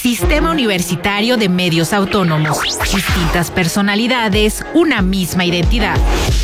Sistema Universitario de Medios Autónomos. Distintas personalidades, una misma identidad.